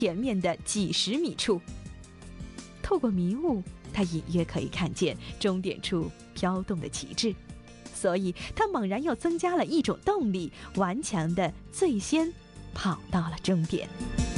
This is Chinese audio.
前面的几十米处。透过迷雾，他隐约可以看见终点处飘动的旗帜，所以他猛然又增加了一种动力，顽强地最先跑到了终点。